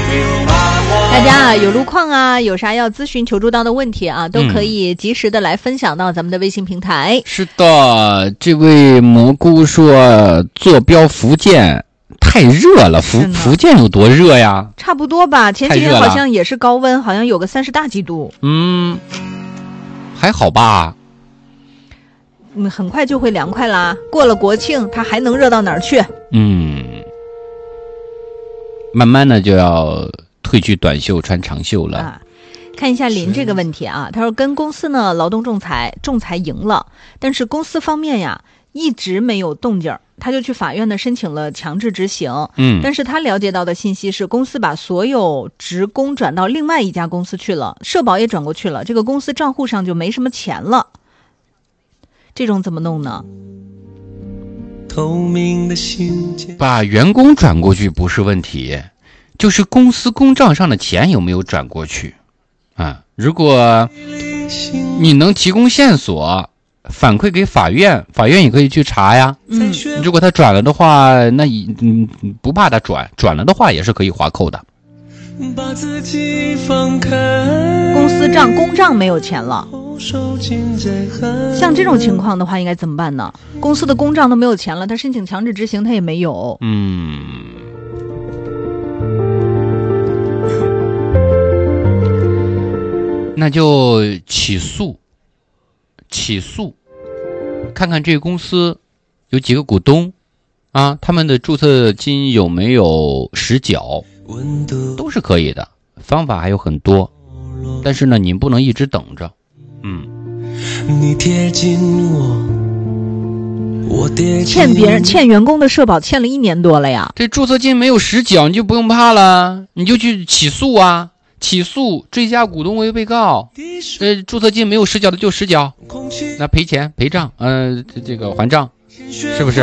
大家啊，有路况啊，有啥要咨询求助到的问题啊，都可以及时的来分享到咱们的微信平台。 是的，这位蘑菇说坐标福建太热了，福建有多热呀？ 差不多吧，前几天好像也是高温，好像有个30大几度。 还好吧。 很快就会凉快啦，过了国庆它还能热到哪儿去？ 慢慢的就要褪去短袖穿长袖了。 看一下林这个问题啊，他说跟公司呢劳动仲裁赢了，但是公司方面呀一直没有动静，他就去法院呢申请了强制执行。但是他了解到的信息是公司把所有职工转到另外一家公司去了，社保也转过去了，这个公司账户上就没什么钱了，这种怎么弄呢？ 把员工转过去不是问题，就是公司公账上的钱有没有转过去啊？如果你能提供线索反馈给法院，法院也可以去查呀。如果他转了的话，那不怕他转了的话也是可以划扣的。 公司公账没有钱了，像这种情况的话应该怎么办呢？公司的公账都没有钱了，他申请强制执行他也没有。 那就起诉，看看这个公司有几个股东啊，他们的注册金有没有实缴，都是可以的，方法还有很多。但是呢，你不能一直等着。 你贴近我欠员工的社保欠了1年多了呀， 这注册金没有实缴你就不用怕了，你就去起诉啊，起诉追加股东为被告，注册金没有实缴的就实缴，那赔钱赔账，这个还账，是不是？